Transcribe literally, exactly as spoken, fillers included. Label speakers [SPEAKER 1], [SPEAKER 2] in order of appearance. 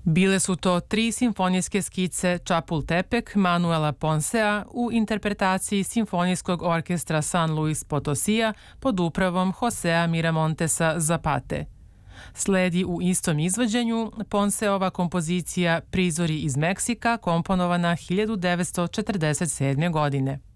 [SPEAKER 1] Bile su to tri simfonijske skice Čapultepek Manuela Ponsea u interpretaciji Simfonijskog orkestra San Luis Potosija pod upravom Josea Miramontesa Zapate. Sledi u istom izvođenju Ponseova kompozicija Prizori iz Meksika, komponovana hiljadu devetsto četrdeset sedme. godine.